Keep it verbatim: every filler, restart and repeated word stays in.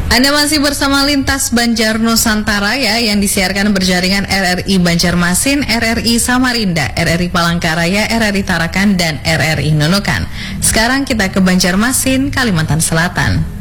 Anda masih bersama Lintas Banjar Nusantara ya, yang disiarkan berjaringan R R I Banjarmasin, R R I Samarinda, R R I Palangkaraya, R R I Tarakan, dan R R I Nunukan. Sekarang kita ke Banjarmasin, Kalimantan Selatan.